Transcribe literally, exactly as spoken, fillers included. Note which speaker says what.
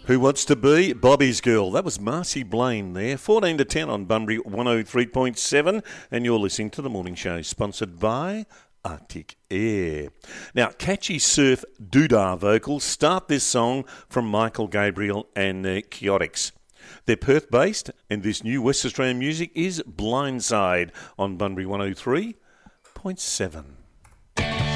Speaker 1: Who Wants to Be Bobby's Girl? That was Marcy Blaine there. fourteen to ten on Bunbury one oh three point seven. And you're listening to The Morning Show, sponsored by Arctic Air. Now, catchy surf doodah vocals start this song from Michael Gabriel and the Chaotix. They're Perth-based, and this new West Australian music is Blindside on Bunbury one oh three point seven.